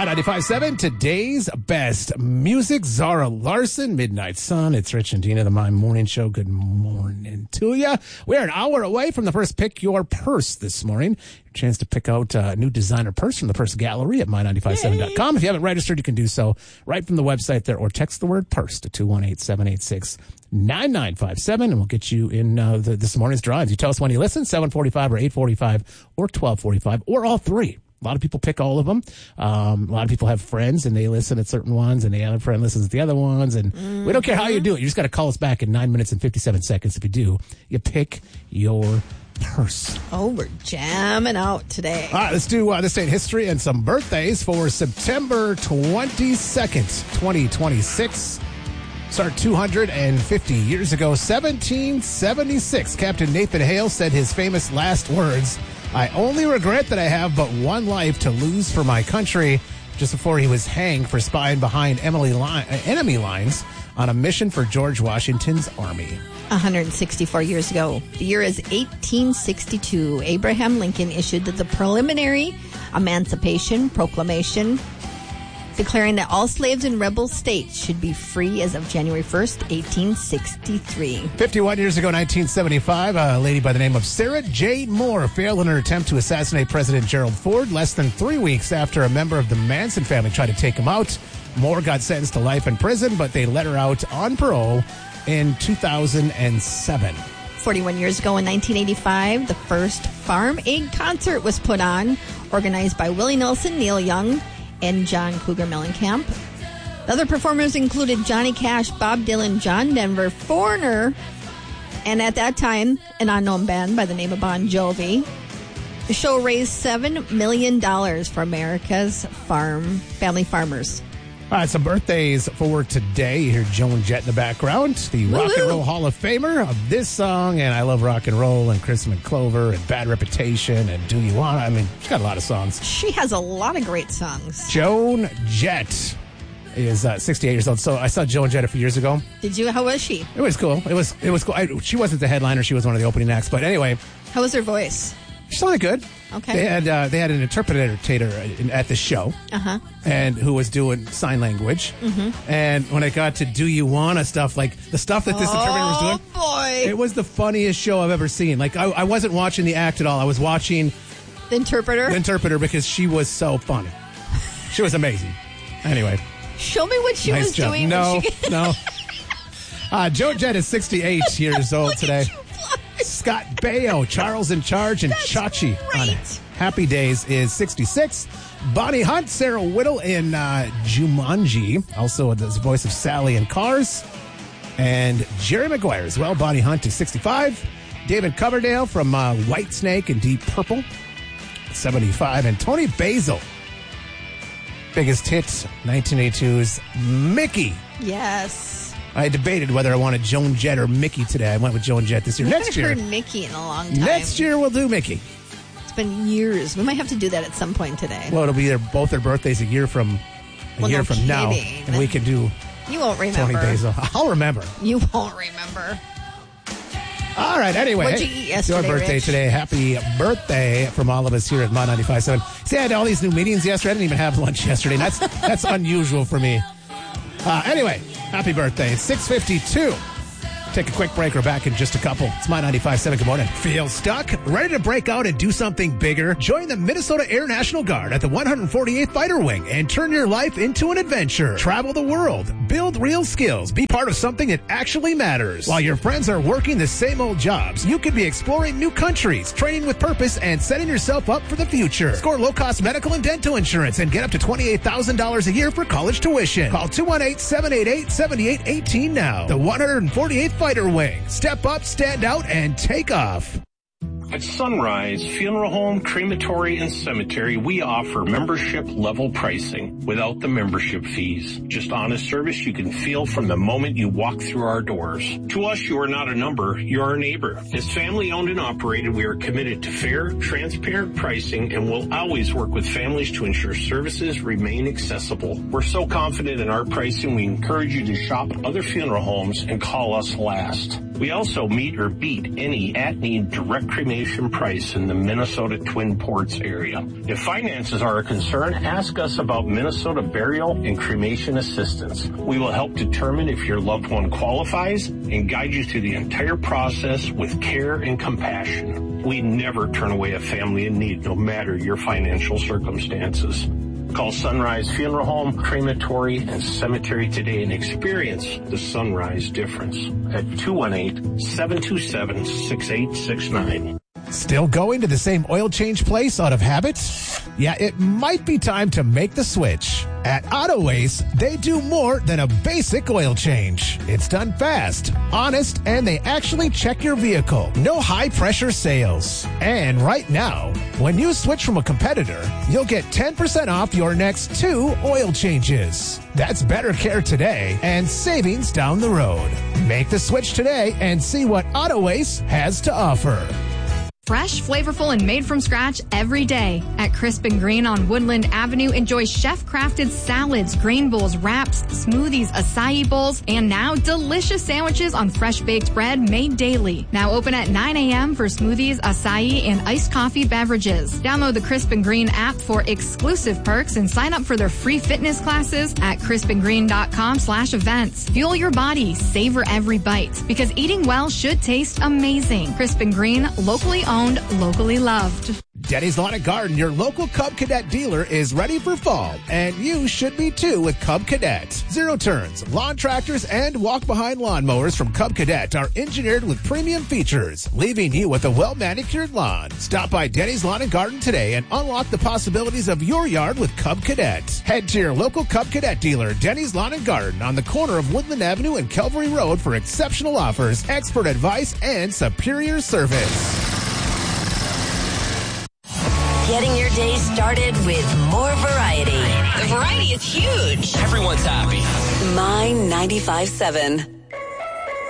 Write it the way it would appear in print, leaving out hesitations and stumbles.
My 95.7, today's best music. Zara Larson, Midnight Sun. It's Rich and Dina, the My Morning Show. Good morning to you. We're an hour away from the first Pick Your Purse this morning. Your chance to pick out a new designer purse from the Purse Gallery at my957.com. If you haven't registered, you can do so right from the website there, or text the word purse to 218-786-9957, and we'll get you in this morning's drives. You tell us when you listen, 7:45 or 8:45 or 12:45 or all three. A lot of people pick all of them. A lot of people have friends and they listen at certain ones, and the other friend listens at the other ones. And we don't care how you do it. You just got to call us back in 9 minutes and 57 seconds. If you do, you pick your purse. Oh, we're jamming out today. All right, let's do this day in history and some birthdays for September 22nd, 2026. Start 250 years ago, 1776. Captain Nathan Hale said his famous last words, "I only regret that I have but one life to lose for my country," just before he was hanged for spying behind enemy lines on a mission for George Washington's army. 164 years ago, the year is 1862. Abraham Lincoln issued the preliminary Emancipation Proclamation, declaring that all slaves in rebel states should be free as of January 1st, 1863. 51 years ago, 1975, a lady by the name of Sarah Jane Moore failed in her attempt to assassinate President Gerald Ford. Less than 3 weeks after a member of the Manson family tried to take him out, Moore got sentenced to life in prison, but they let her out on parole in 2007. 41 years ago in 1985, the first Farm Aid concert was put on, organized by Willie Nelson, Neil Young, and John Cougar Mellencamp. The other performers included Johnny Cash, Bob Dylan, John Denver, Foreigner, and at that time, an unknown band by the name of Bon Jovi. The show raised $7 million for America's family farmers. All right, some birthdays for today. You hear Joan Jett in the background, the Rock and Roll Hall of Famer of this song, and I Love Rock and Roll, and Christmas Clover, and Bad Reputation, and Do You Wanna? I mean, she's got a lot of songs. She has a lot of great songs. Joan Jett is 68 years old. So I saw Joan Jett a few years ago. Did you? How was she? It was cool. It was cool. She wasn't the headliner. She was one of the opening acts. But anyway. How was her voice? She sounded good. Okay. They had an interpreter at the show, and who was doing sign language. And when I got to Do You Wanna stuff, like the stuff that this interpreter was doing, boy, it was the funniest show I've ever seen. Like I wasn't watching the act at all. I was watching the interpreter because she was so funny. She was amazing. Anyway, show me what she was doing. No. Joan Jett is 68 years old today. Scott Baio, Charles in Charge, and Chachi on Happy Days is 66. Bonnie Hunt, Sarah Whittle in Jumanji, also the voice of Sally in Cars. And Jerry Maguire as well. Bonnie Hunt is 65. David Coverdale from Whitesnake and Deep Purple, 75. And Tony Basil, biggest hit, 1982's Mickey. Yes. I debated whether I wanted Joan Jett or Mickey today. I went with Joan Jett this year. Next year, I haven't heard Mickey in a long time. Next year, we'll do Mickey. It's been years. We might have to do that at some point today. Well, it'll be both their birthdays a year from now, and we can do. You won't remember. Tony Basil. I'll remember. You won't remember. All right. Anyway, what'd you eat yesterday, your birthday Rich? today. Happy birthday from all of us here at Mod 95.7. See, I had all these new meetings yesterday. I didn't even have lunch yesterday. That's unusual for me. Anyway, happy birthday. It's 6:52. Take a quick break. We're back in just a couple. It's My 95.7. Good morning. Feel stuck? Ready to break out and do something bigger? Join the Minnesota Air National Guard at the 148th Fighter Wing and turn your life into an adventure. Travel the world. Build real skills. Be part of something that actually matters. While your friends are working the same old jobs, you could be exploring new countries, training with purpose, and setting yourself up for the future. Score low-cost medical and dental insurance and get up to $28,000 a year for college tuition. Call 218-788-7818 now. The 148th Fighter Wing. Step up, stand out, and take off. At Sunrise Funeral Home, Crematory, and Cemetery, we offer membership-level pricing without the membership fees. Just honest service you can feel from the moment you walk through our doors. To us, you are not a number, you're our neighbor. As family-owned and operated, we are committed to fair, transparent pricing and will always work with families to ensure services remain accessible. We're so confident in our pricing, we encourage you to shop other funeral homes and call us last. We also meet or beat any at-need direct cremation price in the Minnesota Twin Ports area. If finances are a concern, ask us about Minnesota Burial and Cremation Assistance. We will help determine if your loved one qualifies and guide you through the entire process with care and compassion. We never turn away a family in need, no matter your financial circumstances. Call Sunrise Funeral Home, Crematory, and Cemetery today and experience the Sunrise difference at 218-727-6869. Still going to the same oil change place out of habit? Yeah, it might be time to make the switch. At Auto Ace, they do more than a basic oil change. It's done fast, honest, and they actually check your vehicle. No high-pressure sales. And right now, when you switch from a competitor, you'll get 10% off your next 2 oil changes. That's better care today and savings down the road. Make the switch today and see what Auto Ace has to offer. Fresh, flavorful, and made from scratch every day. At Crisp & Green on Woodland Avenue, enjoy chef-crafted salads, grain bowls, wraps, smoothies, acai bowls, and now delicious sandwiches on fresh-baked bread made daily. Now open at 9 a.m. for smoothies, acai, and iced coffee beverages. Download the Crisp & Green app for exclusive perks and sign up for their free fitness classes at crispandgreen.com/events. Fuel your body, savor every bite, because eating well should taste amazing. Crisp & Green, locally owned, locally loved. Denny's Lawn and Garden, your local Cub Cadet dealer, is ready for fall, and you should be too with Cub Cadet. Zero turns, lawn tractors, and walk-behind lawnmowers from Cub Cadet are engineered with premium features, leaving you with a well-manicured lawn. Stop by Denny's Lawn and Garden today and unlock the possibilities of your yard with Cub Cadet. Head to your local Cub Cadet dealer, Denny's Lawn and Garden, on the corner of Woodland Avenue and Calvary Road for exceptional offers, expert advice, and superior service. Getting your day started with more variety. The variety is huge. Everyone's happy. My 95.7.